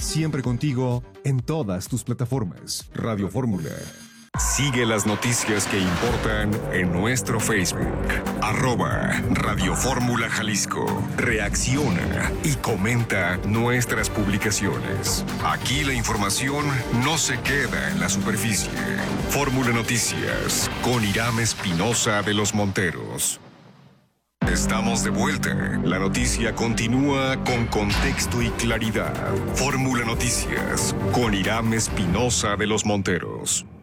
Siempre contigo en todas tus plataformas. Radio Fórmula. Sigue las noticias que importan en nuestro Facebook. @Radio Fórmula Jalisco. Reacciona y comenta nuestras publicaciones. Aquí la información no se queda en la superficie. Fórmula Noticias con Irán Espinosa de los Monteros. Estamos de vuelta. La noticia continúa con contexto y claridad. Fórmula Noticias con Irán Espinosa de los Monteros.